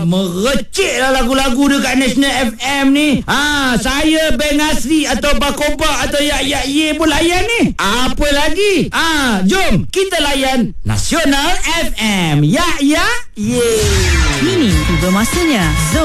Merecik lah lagu-lagu dekat National FM ni. Saya Ben Asri atau Bakoba atau Yak Ye pun layan ni. Apa lagi? Jom kita layan Nasional FM. Yak Ye. Kini tiba masanya